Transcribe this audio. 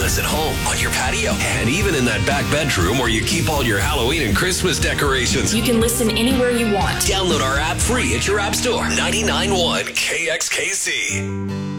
us at home, on your patio, and even in that back bedroom where you keep all your Halloween and Christmas decorations. You can listen anywhere you want. Download our app free at your app store. 99.1 KXKC.